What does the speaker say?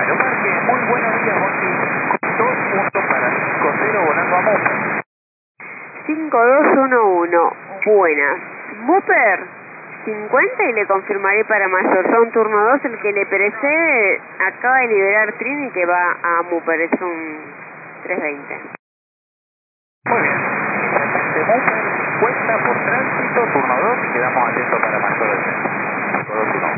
Aero Parque. Muy buenos días, Bondi. 2 para 5-0 volando a Mooper. 5211, buenas. Mooper 50 y le confirmaré para mayor. Son turno 2, el que le precede acaba de liberar Trini que va a Mooper, es un 320. Muy bien. Inicialmente Mooper 50 por tránsito, turno 2, quedamos atentos para mayor del centro.